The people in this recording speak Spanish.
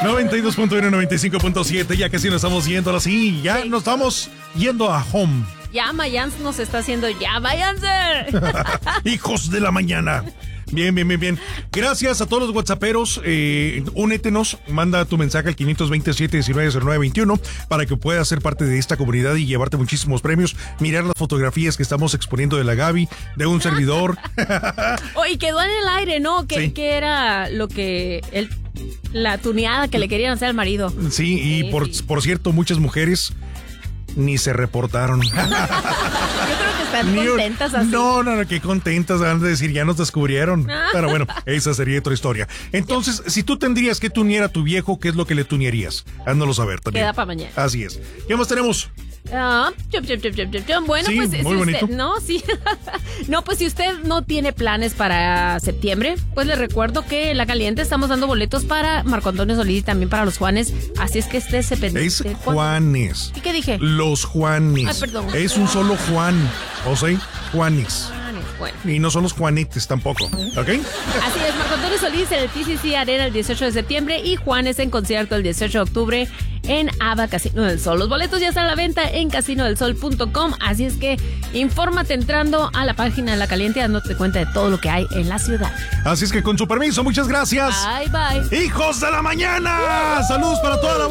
92.1, 95.7, ya casi nos estamos yendo, ahora sí, ya nos estamos yendo a home. Ya Mayans nos está haciendo, ya váyanse. Hijos de la mañana. Bien. Gracias a todos los whatsapperos. Únetenos, manda tu mensaje al 520-719-0921 para que puedas ser parte de esta comunidad y llevarte muchísimos premios. Mirar las fotografías que estamos exponiendo de la Gaby, de un servidor. Oye, quedó en el aire, ¿no? Que era lo que la tuneada que le querían hacer al marido. Sí, y por cierto, muchas mujeres ni se reportaron. Yo creo que están contentas así. No, qué contentas, van a decir, ya nos descubrieron. Pero bueno, esa sería otra historia. Entonces, si tú tendrías que tunear a tu viejo, ¿qué es lo que le tunearías? Háznoslo saber también. Queda para mañana. Así es. ¿Qué más tenemos? Bueno, sí, pues muy bonito. No, pues si usted no tiene planes para septiembre, pues le recuerdo que en La Caliente estamos dando boletos para Marco Antonio Solís y también para los Juanes, así es que estése pendiente. Es Juanes. ¿Y qué dije? Los Juanes. Ay, perdón. Es un solo Juan, o sea, Juanes. Bueno. Y no son los Juanetes tampoco, ¿ok? Así es, Marco Antonio Solís en el PCC Arena el 18 de septiembre y Juanes en concierto el 18 de octubre en ABA Casino del Sol. Los boletos ya están a la venta en casinodelsol.com, así es que infórmate entrando a la página de La Caliente y dándote cuenta de todo lo que hay en la ciudad. Así es que con su permiso, muchas gracias. Bye. ¡Hijos de la mañana! ¡Saludos para toda la